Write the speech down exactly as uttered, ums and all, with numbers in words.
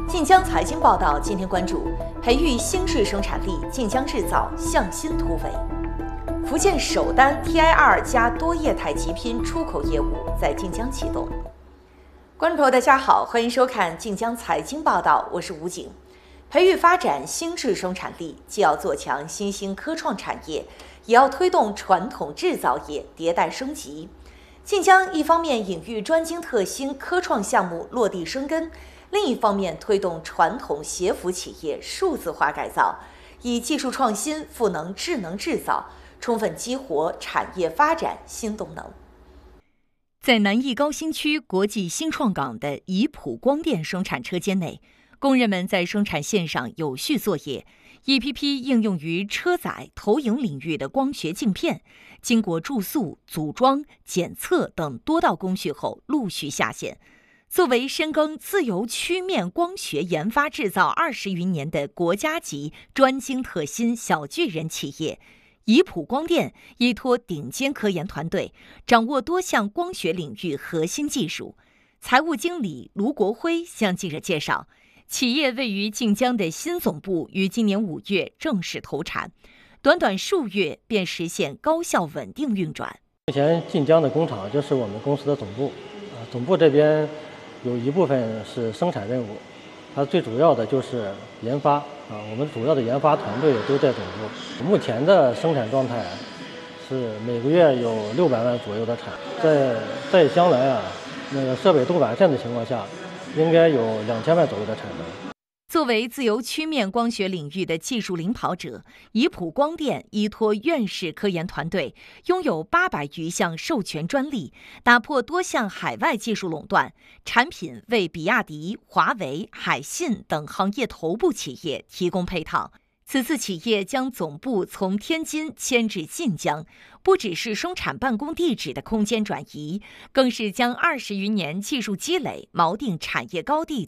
晋江财经报道今天关注：培育新质生产力，晋江制造向新突围。福建首单 T I 二 加多业态极拼出口业务在晋江启动。观众朋友，大家好，欢迎收看晋江财经报道，我是吴景。培育发展新质生产力，既要做强新兴科创产业，也要推动传统制造业迭代升级。晋江一方面引育专精特新科创项目落地生根，另一方面推动传统协辅企业数字化改造，以技术创新赋能智能制造，充分激活产业发展新动能。 在南艺高新区国际新创港的宜普光电生产车间内，工人们在生产线上有序作业，一批批应用于车载、投影领域的光学镜片，经过注塑、组装、检测等多道工序后陆续下线。作为深耕自由曲面光学研发制造二十余年的国家级专精特新小巨人企业，宜普光电依托顶尖科研团队，掌握多项光学领域核心技术。财务经理卢国辉向记者介绍，企业位于晋江的新总部于今年五月正式投产，短短数月便实现高效稳定运转。 目前晋江的工厂就是我们公司的总部，啊，总部这边有一部分是生产任务，它最主要的就是研发啊，我们主要的研发团队都在总部。目前的生产状态是每个月有六百万左右的产，在在将来啊，那个设备都完善的情况下，应该有两千万左右的产能。 作为自由曲面光学领域的技术领跑者，宜普光电依托院士科研团队，拥有八百余项授权专利，打破多项海外技术垄断，产品为比亚迪、华为、海信等行业头部企业提供配套。此次企业将总部从天津迁至晋江，不只是生产办公地址的空间转移，更是将二十余年技术积累锚定产业高地